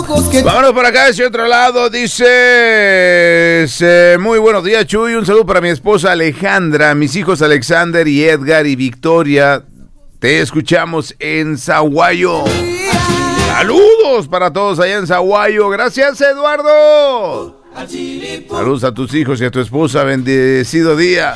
Vámonos por acá, hacia otro lado. Dice: muy buenos días, Chuy. Un saludo para mi esposa Alejandra, mis hijos Alexander y Edgar y Victoria. Te escuchamos en Zaguayo. Saludos para todos allá en Zaguayo. Gracias, Eduardo. Saludos a tus hijos y a tu esposa. Bendecido día.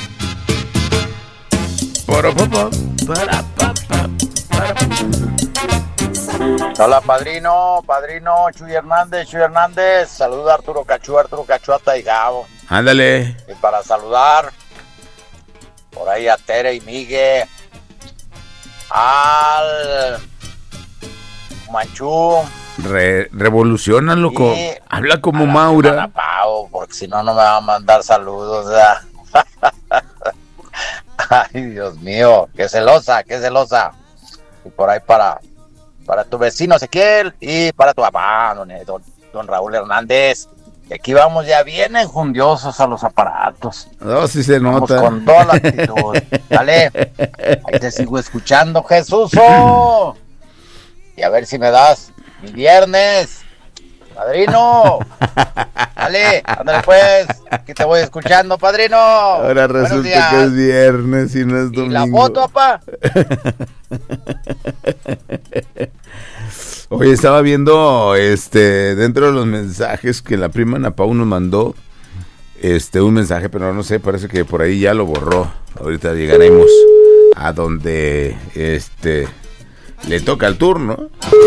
Hola, padrino, Chuy Hernández, saluda a Arturo Cachuata y Gabo. Ándale. Y para saludar, por ahí a Tere y Migue, al Manchú. Revoluciona, loco. Habla como Maura. Pau, porque si no, no me va a mandar saludos, ¿verdad? Ay, Dios mío, qué celosa. Y por ahí para tu vecino Ezequiel y para tu papá, don Raúl Hernández. Y aquí vamos ya bien enjundiosos a los aparatos. No, sí se vamos nota. Con toda la actitud. Dale, ahí te sigo escuchando, Jesús. Y a ver si me das mi viernes, padrino. Dale, ándale pues. Aquí te voy escuchando, padrino. Ahora resulta que es viernes y no es domingo. ¿Y la foto, papá? Oye, estaba viendo dentro de los mensajes que la prima Ana Pau nos mandó un mensaje, pero no sé, parece que por ahí ya lo borró. Ahorita llegaremos a donde le toca el turno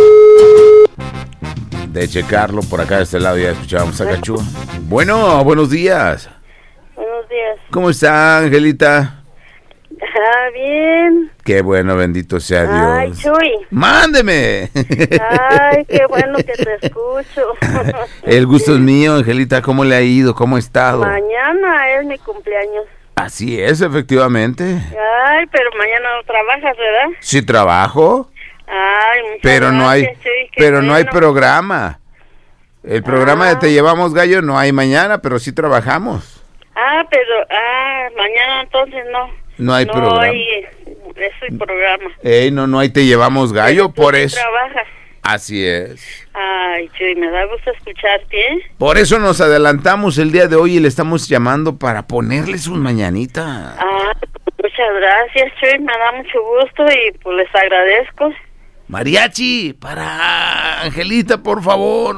de checarlo. Por acá de este lado ya escuchábamos a Cachúa. Bueno, buenos días. Buenos días. ¿Cómo está, Angelita? Bien. Qué bueno, bendito sea Dios. Ay, Chuy. ¡Mándeme! Ay, qué bueno que te escucho. El gusto es mío, Angelita. ¿Cómo le ha ido? ¿Cómo ha estado? Mañana es mi cumpleaños. Así es, efectivamente. Ay, pero mañana no trabajas, ¿verdad? Sí trabajo. Ay, muchas pero gracias, no hay, Chuy, pero bueno. no hay programa. El programa de Te Llevamos Gallo no hay mañana, pero sí trabajamos. Mañana entonces no. No hay programa. Es el programa. No hay Te Llevamos Gallo, pero por sí eso. trabajas. Así es. Ay, Chuy, me da gusto escucharte, ¿eh? Por eso nos adelantamos el día de hoy y le estamos llamando para ponerle sus mañanitas. Muchas gracias, Chuy, me da mucho gusto y pues les agradezco. Mariachi, para Angelita, por favor.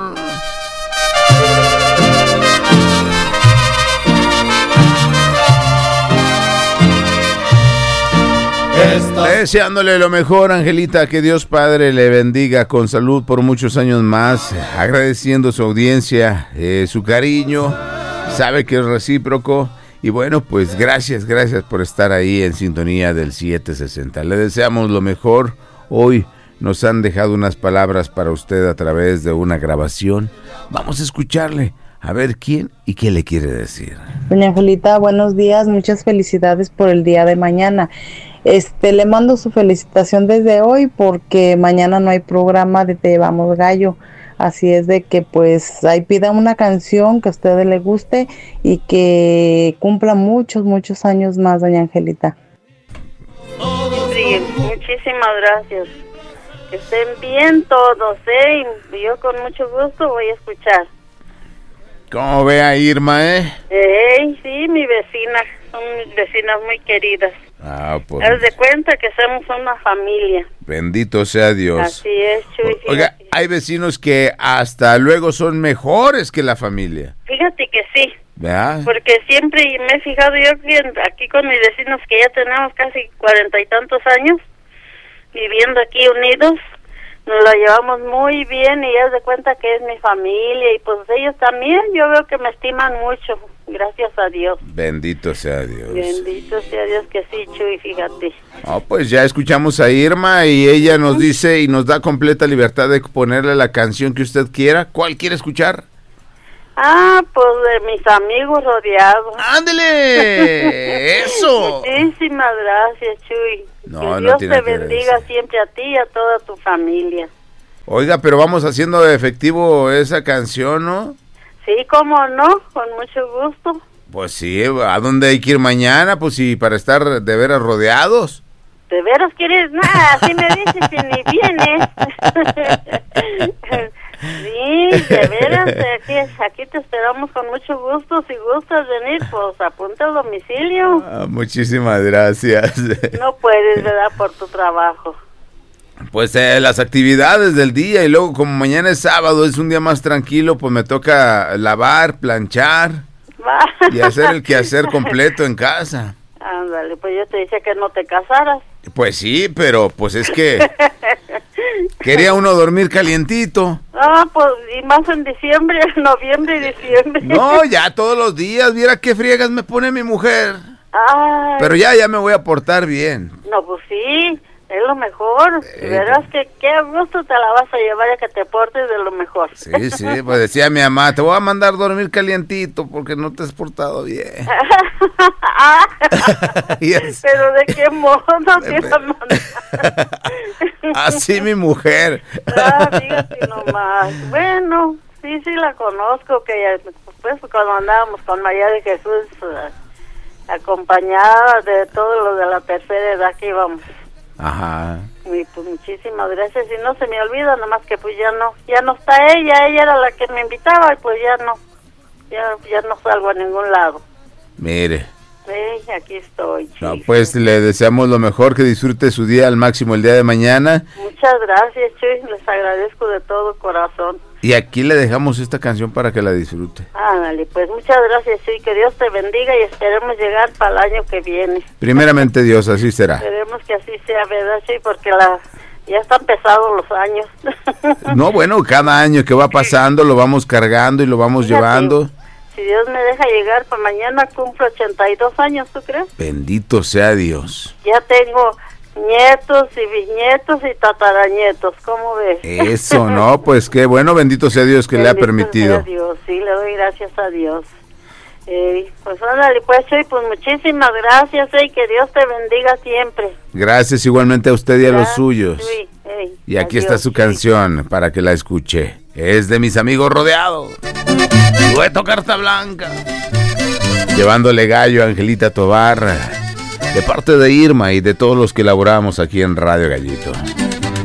Deseándole lo mejor, Angelita, que Dios Padre le bendiga con salud por muchos años más, agradeciendo su audiencia, su cariño, sabe que es recíproco, y bueno, pues gracias por estar ahí en sintonía del 760. Le deseamos lo mejor. Hoy nos han dejado unas palabras para usted a través de una grabación. Vamos a escucharle, a ver quién y qué le quiere decir. Doña Angelita, buenos días, muchas felicidades por el día de mañana. Le mando su felicitación desde hoy porque mañana no hay programa de Te Llevamos Gallo. Así es de que pues ahí pida una canción que a usted le guste y que cumpla muchos años más, doña Angelita. Sí, muchísimas gracias. Que estén bien todos, y yo con mucho gusto voy a escuchar. ¿Cómo ve a Irma, Sí, mi vecina, son mis vecinas muy queridas. Pues. Haz de cuenta que somos una familia. Bendito sea Dios. Así es, Chuy. Oiga, hay vecinos que hasta luego son mejores que la familia. Fíjate que sí. ¿Verdad? Porque siempre me he fijado yo que aquí con mis vecinos que ya tenemos casi 40 y tantos años viviendo aquí unidos, nos la llevamos muy bien y haz de cuenta que es mi familia y pues ellos también, yo veo que me estiman mucho, gracias a Dios. Bendito sea Dios. Bendito sea Dios que sí, Chuy, fíjate. Pues ya escuchamos a Irma y ella nos dice y nos da completa libertad de ponerle la canción que usted quiera. ¿Cuál quiere escuchar? Pues de mis amigos rodeados. ¡Ándele! ¡Eso! Muchísimas gracias, Chuy. Que Dios te bendiga siempre a ti y a toda tu familia. Oiga, pero vamos haciendo efectivo esa canción, ¿no? Sí, cómo no, con mucho gusto. Pues sí, ¿a dónde hay que ir mañana? Pues sí, para estar de veras rodeados. ¿De veras quieres? Nada, así me dices y ni vienes. Sí, de veras, aquí te esperamos con mucho gusto. Si gustas venir, pues apunta al domicilio. Muchísimas gracias. No puedes, ¿verdad? Por tu trabajo. Pues las actividades del día, y luego como mañana es sábado, es un día más tranquilo, pues me toca lavar, planchar y hacer el quehacer completo en casa. Ándale, pues yo te decía que no te casaras. Pues sí, pero pues es que quería uno dormir calientito. Pues y más en diciembre, noviembre y diciembre. No, ya todos los días, viera qué friegas me pone mi mujer. Ay. Pero ya me voy a portar bien. No, pues sí, es lo mejor. Verás que qué gusto te la vas a llevar a que te portes de lo mejor. Sí, pues decía mi mamá, te voy a mandar dormir calientito porque no te has portado bien. Pero ¿de qué modo te la mandas? Así mi mujer. Fíjate nomás. Bueno, sí la conozco, que pues cuando andábamos con María de Jesús, acompañada de todos los de la tercera edad que íbamos. Ajá. Y pues muchísimas gracias, y no se me olvida, nomás que pues ya no está ella era la que me invitaba, y pues ya no salgo a ningún lado. Mire. Sí, aquí estoy, chico. No, pues le deseamos lo mejor, que disfrute su día al máximo el día de mañana. Muchas gracias, Chuy, les agradezco de todo corazón. Y aquí le dejamos esta canción para que la disfrute. Ándale, pues muchas gracias, Chuy, que Dios te bendiga y esperemos llegar para el año que viene. Primeramente Dios, así será. Esperemos que así sea, ¿verdad, Chuy? Porque ya están pesados los años. No, bueno, cada año que va pasando lo vamos cargando y lo vamos llevando. Si Dios me deja llegar, para mañana cumplo 82 años, ¿tú crees? Bendito sea Dios. Ya tengo nietos y bisnietos y tataranietos, ¿cómo ves? Eso, no, pues qué bueno, bendito sea Dios que bendito le ha permitido. Sea Dios, sí, le doy gracias a Dios. Pues ándale, pues muchísimas gracias, que Dios te bendiga siempre. Gracias igualmente a usted y a los suyos. Sí, y aquí está su canción para que la escuche. Es de mis amigos Rodeado. Dueto Carta Blanca. Llevándole gallo a Angelita Tobar, de parte de Irma y de todos los que elaboramos aquí en Radio Gallito.